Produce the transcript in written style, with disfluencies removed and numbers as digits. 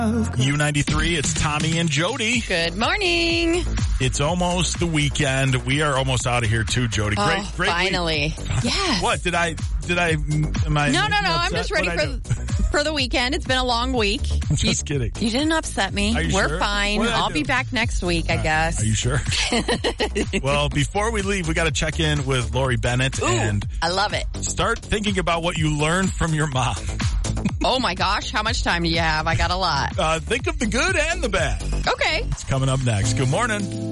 U93, it's Tommy and Jody. Good morning. It's almost the weekend. We are almost out of here too, Jody. Great finally. Yes. What? Am I No. I'm just ready for the weekend. It's been a long week. I'm just kidding. You didn't upset me. Are you We're sure? fine. I'll be back next week, I guess. Are you sure? Well, before we leave, we got to check in with Lori Bennett. And I love it. Start thinking about what you learned from your mom. Oh my gosh, how much time do you have? I got a lot. Think of the good and the bad. Okay. It's coming up next. Good morning.